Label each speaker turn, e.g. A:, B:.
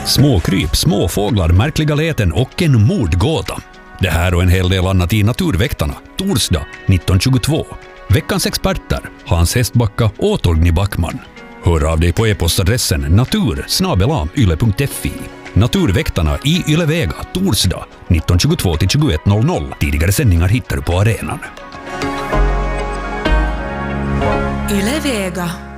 A: Småkryp, småfåglar, märkliga läten och en mordgåta. Det här och en hel del annat i Naturväktarna, torsdag 1922. Veckans experter, Hans Hestbacka och Torgny Backman. Hör av dig på e-postadressen natur@yle.fi. Naturväktarna i Ylevega, torsdag 1922-21:00. Tidigare sändningar hittar du på arenan.
B: Ylevega.